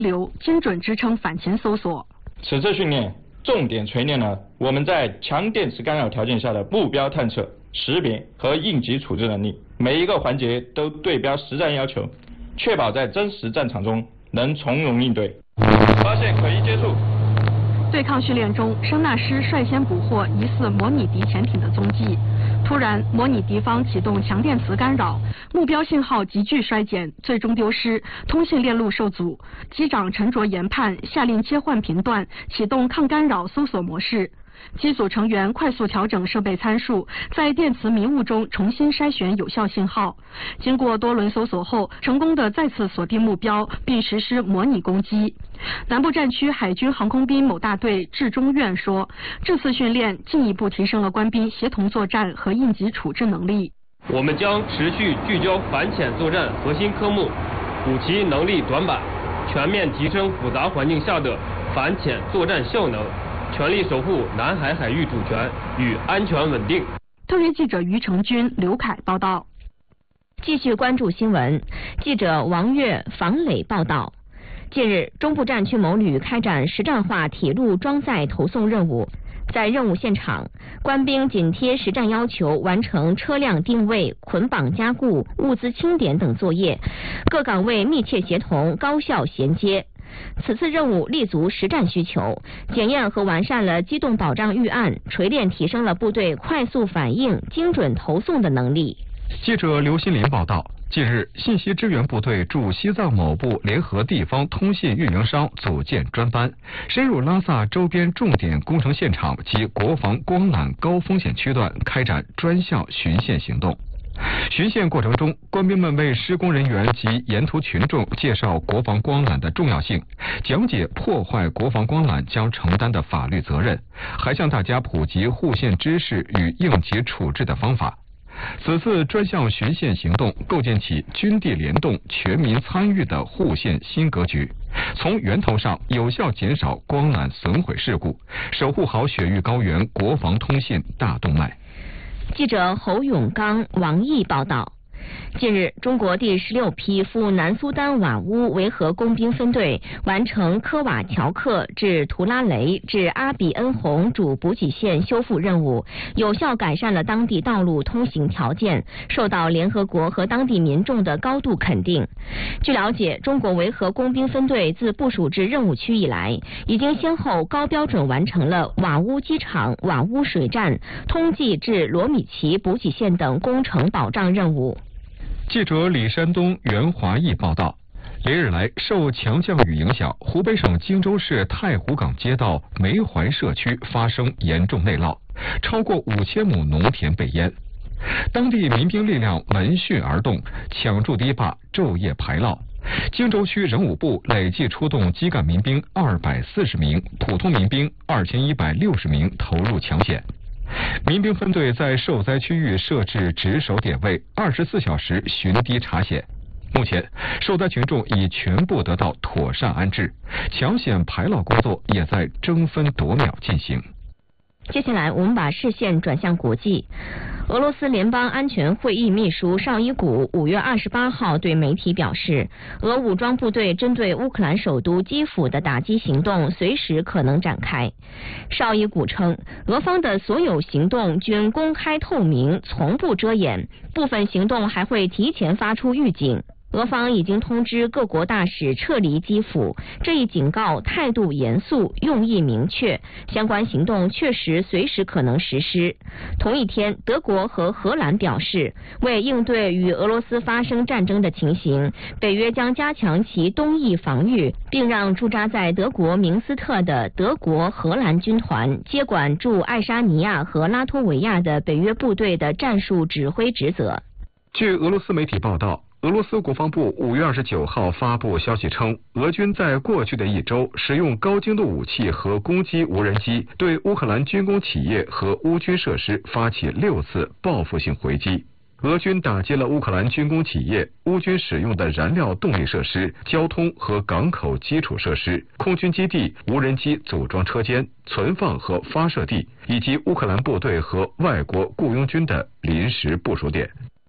流，精准支撑反潜搜索。 此次训练重点锤炼了我们在强电磁干扰条件下的目标探测、识别和应急处置能力，每一个环节都对标实战要求，确保在真实战场中能从容应对。发现可疑接触。 对抗训练中，声纳师率先捕获疑似模拟敌潜艇的踪迹。突然，模拟敌方启动强电磁干扰，目标信号急剧衰减，最终丢失，通信链路受阻。机长沉着研判，下令切换频段，启动抗干扰搜索模式。机组成员快速调整设备参数，在电磁迷雾中重新筛选有效信号。经过多轮搜索后，成功的再次锁定目标，并实施模拟攻击。南部战区海军航空兵某大队至中院说，这次训练进一步提升了官兵协同作战和应急处置能力。 我们将持续聚焦反潜作战核心科目，补齐能力短板，全面提升复杂环境下的反潜作战效能，全力守护南海海域主权与安全稳定。 特约记者于成军、刘凯报道。 继续关注新闻，记者王悦、房磊报道。近日，中部战区某旅开展实战化铁路装载投送任务。在任务现场，官兵紧贴实战要求完成车辆定位、捆绑加固、物资清点等作业，各岗位密切协同，高效衔接。此次任务立足实战需求，检验和完善了机动保障预案，锤炼提升了部队快速反应、精准投送的能力。 记者刘新林报道，近日，信息支援部队驻西藏某部联合地方通信运营商组建专班，深入拉萨周边重点工程现场及国防光缆高风险区段开展专项巡线行动。巡线过程中，官兵们为施工人员及沿途群众介绍国防光缆的重要性，讲解破坏国防光缆将承担的法律责任，还向大家普及护线知识与应急处置的方法。此次专项巡线行动构建起军地联动、全民参与的护线新格局，从源头上有效减少光缆损毁事故，守护好雪域高原国防通信大动脉。 记者侯永刚、王毅报道。近日，中国第16批赴南苏丹瓦乌维和工兵分队完成科瓦乔克至图拉雷至阿比恩洪主补给线修复任务，有效改善了当地道路通行条件，受到联合国和当地民众的高度肯定。据了解，中国维和工兵分队自部署至任务区以来，已经先后高标准完成了瓦乌机场、瓦乌水站、通济至罗米奇补给线等工程保障任务。 记者李山东、袁华义报道，连日来受强降雨影响，湖北省荆州市太湖港街道梅怀社区发生严重内涝，超过5000亩农田被淹。当地民兵力量闻讯而动，抢筑堤坝，昼夜排涝。荆州区人武部累计出动基干民兵240名，普通民兵2160名投入抢险。民兵分队在受灾区域设置值守点位，24小时巡堤查险。目前，受灾群众已全部得到妥善安置，抢险排涝工作也在争分夺秒进行。 接下来，我们把视线转向国际。俄罗斯联邦安全会议秘书绍伊古5月28号对媒体表示，俄武装部队针对乌克兰首都基辅的打击行动随时可能展开。绍伊古称，俄方的所有行动均公开透明，从不遮掩，部分行动还会提前发出预警。俄方已经通知各国大使撤离基辅，这一警告态度严肃，用意明确，相关行动确实随时可能实施。同一天，德国和荷兰表示，为应对与俄罗斯发生战争的情形，北约将加强其东翼防御，并让驻扎在德国明斯特的德国、荷兰军团接管驻爱沙尼亚和拉脱维亚的北约部队的战术指挥职责。 据俄罗斯媒体报道，俄罗斯国防部5月29号发布消息称，俄军在过去的一周使用高精度武器和攻击无人机，对乌克兰军工企业和乌军设施发起6次报复性回击。俄军打击了乌克兰军工企业、乌军使用的燃料动力设施、交通和港口基础设施、空军基地、无人机组装车间、存放和发射地，以及乌克兰部队和外国雇佣军的临时部署点。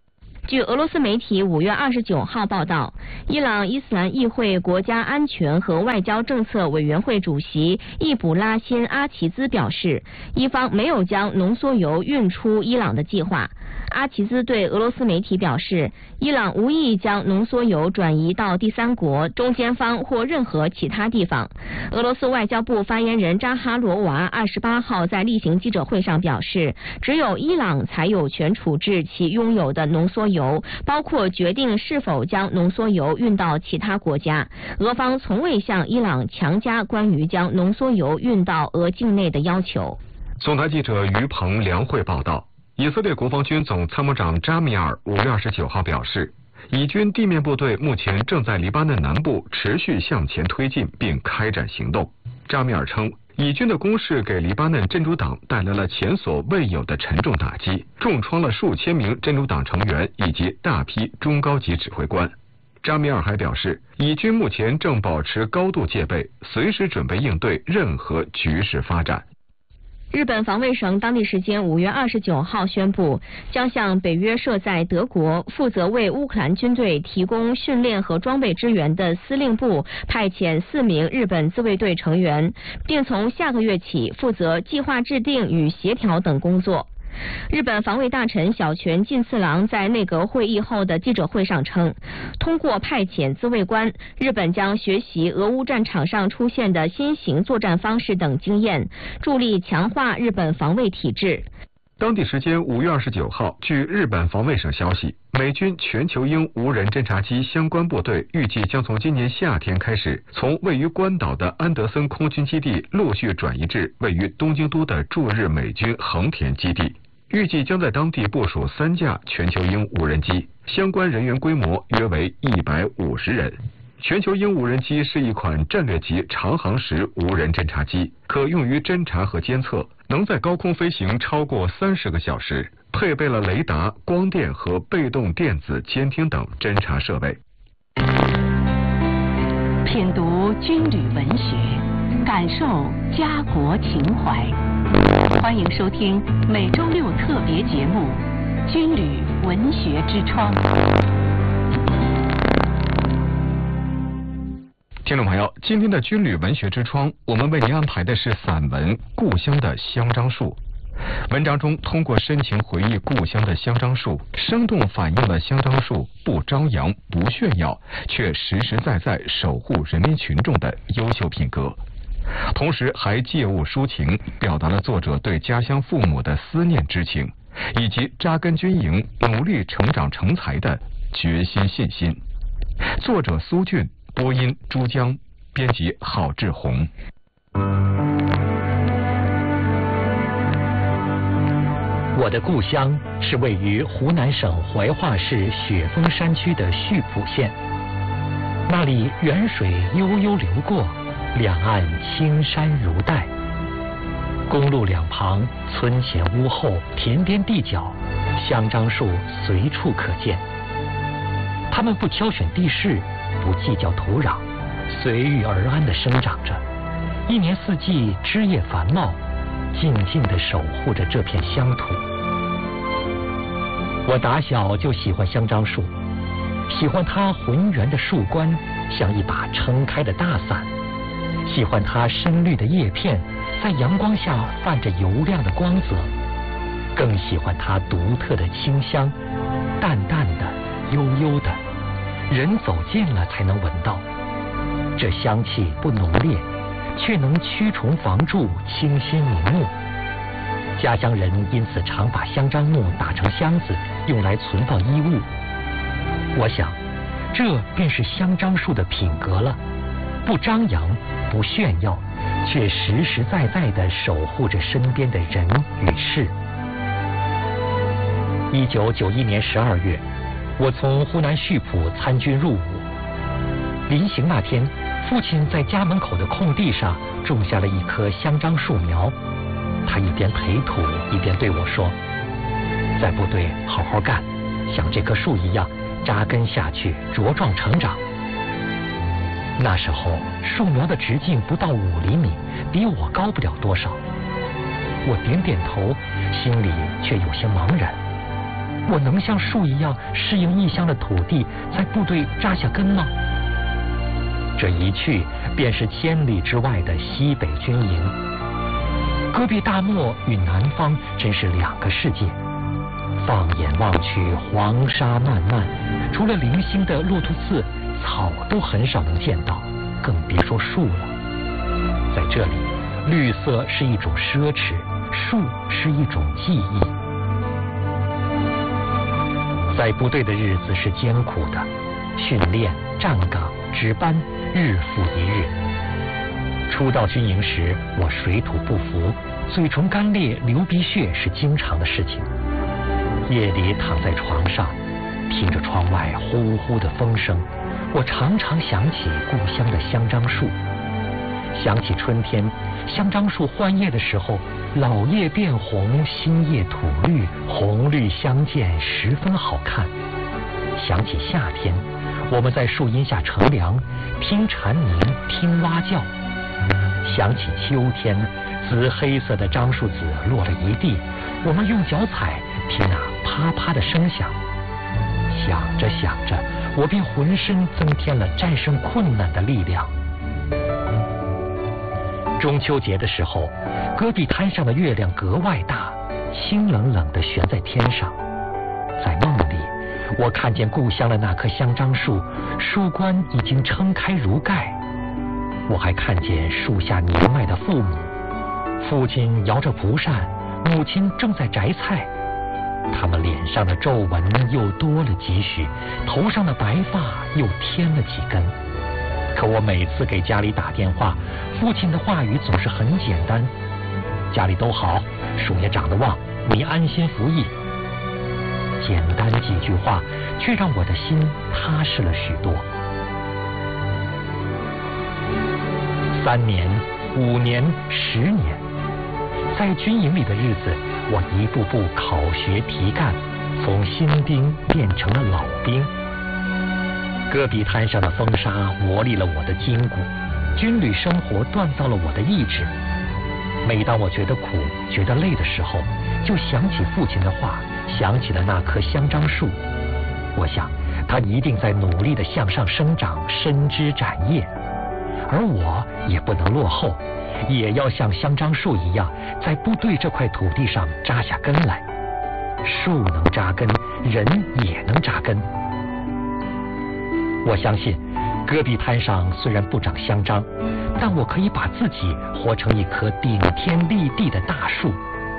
据俄罗斯媒体5月29号报道，伊朗伊斯兰议会国家安全和外交政策委员会主席易卜拉欣·阿齐兹表示，伊方没有将浓缩铀运出伊朗的计划。阿齐兹对俄罗斯媒体表示，伊朗无意将浓缩铀转移到第三国、中间方或任何其他地方。俄罗斯外交部发言人扎哈罗娃28号在例行记者会上表示，只有伊朗才有权处置其拥有的浓缩铀，包括决定是否将浓缩铀运到其他国家。俄方从未向伊朗强加关于将浓缩铀运到俄境内的要求。 总台记者于鹏、梁慧报道。以色列国防军总参谋长扎米尔5月29号表示，以军地面部队目前正在黎巴嫩南部持续向前推进并开展行动。扎米尔称，以军的攻势给黎巴嫩真主党带来了前所未有的沉重打击，重创了数千名真主党成员以及大批中高级指挥官。扎米尔还表示，以军目前正保持高度戒备，随时准备应对任何局势发展。 日本防卫省当地时间5月29号宣布，将向北约设在德国、负责为乌克兰军队提供训练和装备支援的司令部派遣4名日本自卫队成员，并从下个月起负责计划制定与协调等工作。日本防卫大臣小泉进次郎在内阁会议后的记者会上称，通过派遣自卫官，日本将学习俄乌战场上出现的新型作战方式等经验，助力强化日本防卫体制。 当地时间5月29号，据日本防卫省消息，美军全球鹰无人侦察机相关部队预计将从今年夏天开始，从位于关岛的安德森空军基地陆续转移至位于东京都的驻日美军横田基地，预计将在当地部署3架全球鹰无人机，相关人员规模约为150人。全球鹰无人机是一款战略级长航时无人侦察机，可用于侦察和监测，能在高空飞行超过30个小时，配备了雷达、光电和被动电子监听等侦察设备。 品读军旅文学，感受家国情怀。欢迎收听每周6特别节目《军旅文学之窗》。 听众朋友，今天的军旅文学之窗，我们为您安排的是散文《故乡的香樟树》。文章中通过深情回忆故乡的香樟树，生动反映了香樟树不张扬、不炫耀，却实实在在守护人民群众的优秀品格。同时还借物抒情，表达了作者对家乡父母的思念之情，以及扎根军营、努力成长成才的决心信心。作者苏俊，播音朱江，编辑郝志宏。 我的故乡是位于湖南省怀化市雪峰山区的溆浦县，那里沅水悠悠流过，两岸青山如黛，公路两旁村前屋后田边地角，香樟树随处可见。它们不挑选地势，不计较土壤，随遇而安地生长着，一年四季枝叶繁茂，静静地守护着这片乡土。我打小就喜欢香樟树，喜欢它浑圆的树冠像一把撑开的大伞，喜欢它深绿的叶片在阳光下泛着油亮的光泽，更喜欢它独特的清香，淡淡的，悠悠的，人走近了才能闻到。这香气不浓烈，却能驱虫防蛀，清新明目。家乡人因此常把香樟木打成箱子，用来存放衣物。我想，这便是香樟树的品格了，不张扬，不炫耀，却实实在在地守护着身边的人与事。1991年12月，我从湖南溆浦参军入伍。临行那天，父亲在家门口的空地上种下了一棵香樟树苗，他一边培土一边对我说：“在部队好好干，像这棵树一样扎根下去，茁壮成长。”那时候树苗的直径不到5厘米，比我高不了多少。我点点头，心里却有些茫然。 我能像树一样适应异乡的土地，在部队扎下根吗？这一去便是千里之外的西北军营。戈壁大漠与南方真是两个世界。放眼望去，黄沙漫漫，除了零星的骆驼刺，草都很少能见到，更别说树了。在这里，绿色是一种奢侈，树是一种记忆。在部队的日子是艰苦的，训练、站岗、值班，日复一日。初到军营时，我水土不服，嘴唇干裂、流鼻血是经常的事情。夜里躺在床上，听着窗外呼呼的风声，我常常想起故乡的香樟树，想起春天香樟树换叶的时候，老叶变红，新叶吐绿，红绿相间，十分好看。想起夏天，我们在树荫下乘凉，听蝉鸣，听蛙叫。想起秋天，紫黑色的樟树籽落了一地，我们用脚踩，听那啪啪的声响。想着想着，我便浑身增添了战胜困难的力量。中秋节的时候，戈壁滩上的月亮格外大，清冷冷地悬在天上。在梦里，我看见故乡的那棵香樟树，树冠已经撑开如盖。我还看见树下年迈的父母，父亲摇着蒲扇，母亲正在摘菜。他们脸上的皱纹又多了几许，头上的白发又添了几根。可我每次给家里打电话，父亲的话语总是很简单：家里都好，树也长得旺，你安心服役。简单几句话，却让我的心踏实了许多。3年、5年、10年，在军营里的日子，我一步步考学提干，从新兵变成了老兵。戈壁滩上的风沙磨砺了我的筋骨，军旅生活锻造了我的意志。每当我觉得苦、觉得累的时候，就想起父亲的话，想起了那棵香樟树。我想，它一定在努力地向上生长，伸枝展叶。而我也不能落后，也要像香樟树一样，在部队这块土地上扎下根来。树能扎根，人也能扎根。我相信，戈壁滩上虽然不长香樟，但我可以把自己活成一棵顶天立地的大树。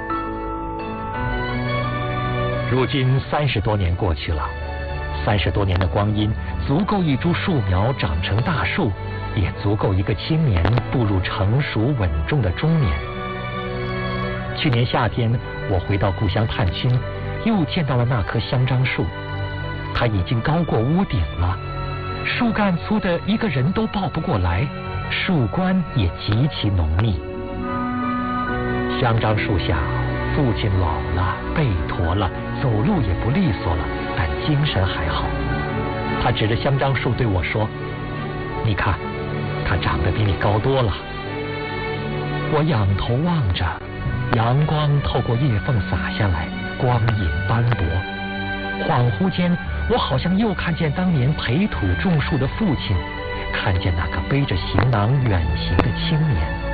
如今30多年过去了，30多年的光阴，足够一株树苗长成大树，也足够一个青年步入成熟稳重的中年。去年夏天，我回到故乡探亲，又见到了那棵香樟树，它已经高过屋顶了，树干粗的一个人都抱不过来，树冠也极其浓密。香樟树下，父亲老了，背驼了，走路也不利索了，但精神还好。他指着香樟树对我说：“你看，它长得比你高多了。”我仰头望着，阳光透过叶缝洒下来，光影斑驳。恍惚间，我好像又看见当年培土种树的父亲，看见那个背着行囊远行的青年。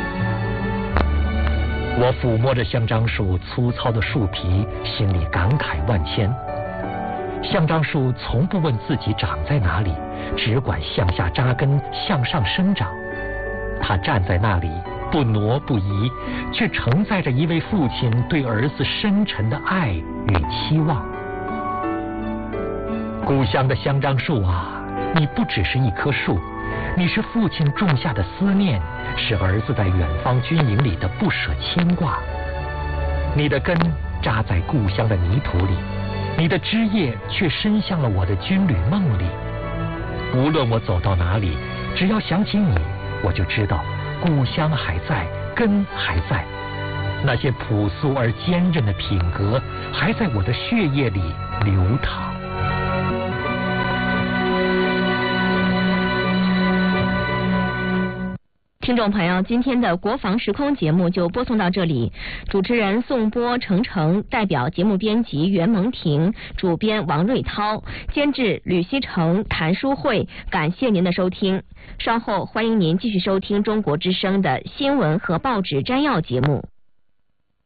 我抚摸着香樟树粗糙的树皮，心里感慨万千。香樟树从不问自己长在哪里，只管向下扎根，向上生长。它站在那里，不挪不移，却承载着一位父亲对儿子深沉的爱与期望。故乡的香樟树啊，你不只是一棵树，你是父亲种下的思念，是儿子在远方军营里的不舍牵挂。你的根扎在故乡的泥土里，你的枝叶却伸向了我的军旅梦里。无论我走到哪里，只要想起你，我就知道故乡还在，根还在，那些朴素而坚韧的品格还在我的血液里流淌。 听众朋友，今天的国防时空节目就播送到这里。主持人宋波、程程，代表节目编辑袁蒙婷，主编王瑞涛，监制吕希成、谭淑慧。感谢您的收听。稍后欢迎您继续收听中国之声的新闻和报纸摘要节目。